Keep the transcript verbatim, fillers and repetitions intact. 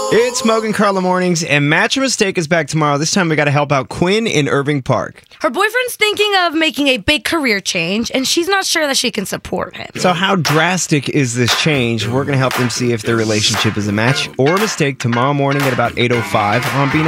It's Mogan and Carla Mornings, and Match or Mistake is back tomorrow. This time we got to help out Quinn in Irving Park. Her boyfriend's thinking of making a big career change, and she's not sure that she can support him. So how drastic is this change? We're going to help them see if their relationship is a match or a mistake tomorrow morning at about eight oh five on B